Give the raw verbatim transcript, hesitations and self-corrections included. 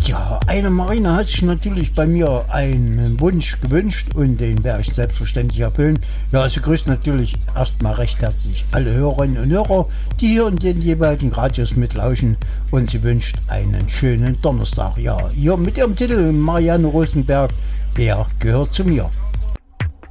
Ja, eine Marina hat sich natürlich bei mir einen Wunsch gewünscht und den werde ich selbstverständlich erfüllen. Ja, sie grüßt natürlich erstmal recht herzlich alle Hörerinnen und Hörer, die hier in den jeweiligen Radios mitlauschen, und sie wünscht einen schönen Donnerstag. Ja, hier mit ihrem Titel Marianne Rosenberg, er gehört zu mir.